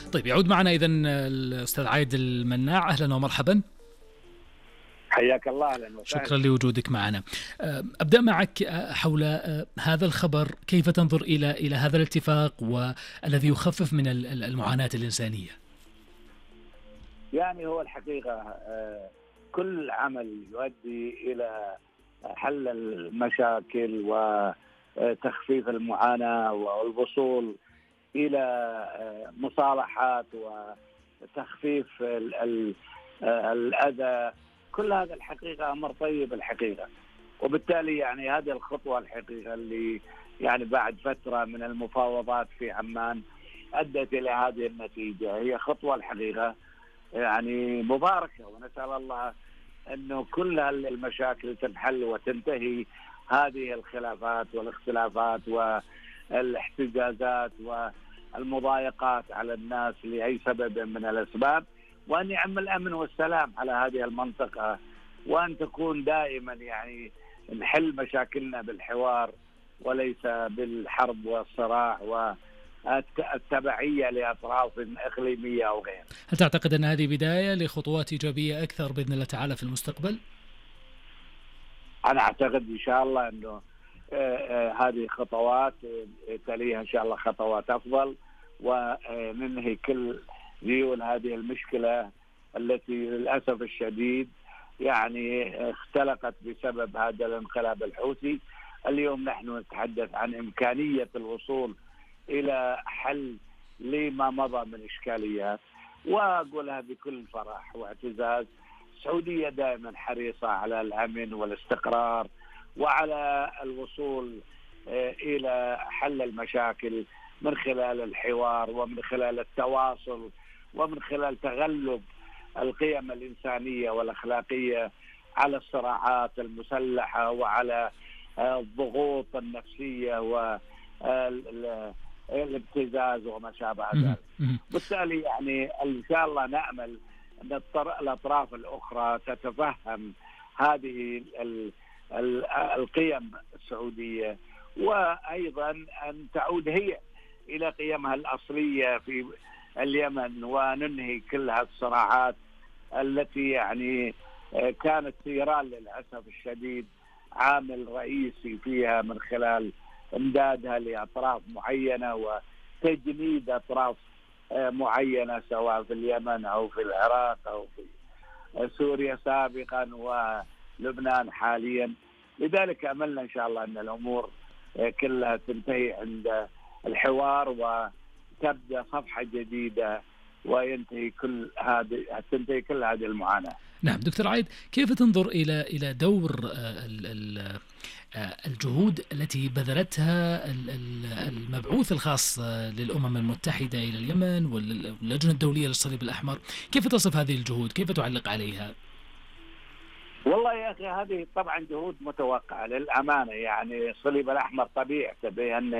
طيب يعود معنا إذن الأستاذ عايد المناع، أهلا ومرحبا. حياك الله، اهلا شكرا وسهلا. لوجودك معنا. أبدأ معك حول هذا الخبر، كيف تنظر إلى هذا الاتفاق والذي يخفف من المعاناة الإنسانية؟ يعني هو الحقيقة كل عمل يؤدي إلى حل المشاكل وتخفيف المعاناة والوصول إلى مصالحات وتخفيف الأذى، كل هذا الحقيقة أمر طيب الحقيقة. وبالتالي يعني هذه الخطوة الحقيقة اللي يعني بعد فترة من المفاوضات في عمان أدت إلى هذه النتيجة، هي خطوة الحقيقة يعني مباركة، ونسأل الله أنه كل المشاكل تنحل وتنتهي هذه الخلافات والاختلافات والاحتجازات والمضايقات على الناس لأي سبب من الأسباب، وأن يعم الأمن والسلام على هذه المنطقة، وأن تكون دائما يعني نحل مشاكلنا بالحوار وليس بالحرب والصراع والتبعية لأطراف إقليمية أو غير. هل تعتقد أن هذه بداية لخطوات إيجابية أكثر بإذن الله تعالى في المستقبل؟ أنا أعتقد إن شاء الله أنه هذه خطوات تليها إن شاء الله خطوات أفضل، وننهي كل ذيول هذه المشكلة التي للأسف الشديد يعني اختلقت بسبب هذا الانقلاب الحوثي. اليوم نحن نتحدث عن إمكانية الوصول إلى حل لما مضى من إشكاليات، وأقولها بكل فرح واعتزاز، السعودية دائما حريصة على الأمن والاستقرار وعلى الوصول إلى حل المشاكل من خلال الحوار ومن خلال التواصل ومن خلال تغلب القيم الإنسانية والأخلاقية على الصراعات المسلحة وعلى الضغوط النفسية والابتزاز وما شابه ذلك. بالتالي يعني إن شاء الله نأمل أن الأطراف الأخرى تتفهم هذه القيم السعودية، وأيضا أن تعود هي إلى قيمها الأصلية في اليمن، وننهي كل هذه الصراعات التي يعني كانت إيران للأسف الشديد عامل رئيسي فيها من خلال امدادها لأطراف معينة وتجنيد أطراف معينة سواء في اليمن أو في العراق أو في سوريا سابقا ولبنان حاليا. لذلك أملنا إن شاء الله أن الأمور كلها تنتهي عند الحوار وتبدأ صفحة جديدة وينتهي تنتهي كل هذه المعاناة. نعم دكتور عايد، كيف تنظر إلى دور الجهود التي بذلتها المبعوث الخاص للأمم المتحدة إلى اليمن واللجنة الدولية للصليب الأحمر؟ كيف تصف هذه الجهود؟ كيف تعلق عليها؟ والله يا أخي هذه طبعا جهود متوقعة للأمانة، يعني الصليب الأحمر طبيعته بأن